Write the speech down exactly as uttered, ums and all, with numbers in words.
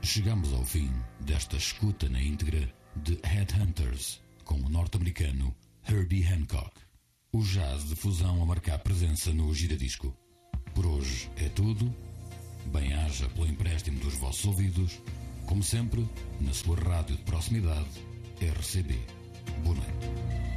Chegamos ao fim desta escuta na íntegra de Headhunters, com o norte-americano Herbie Hancock. O jazz de fusão a marcar presença no Giradisco. Por hoje é tudo. Bem-haja pelo empréstimo dos vossos ouvidos. Como sempre, na sua rádio de proximidade, R C B. Boa noite.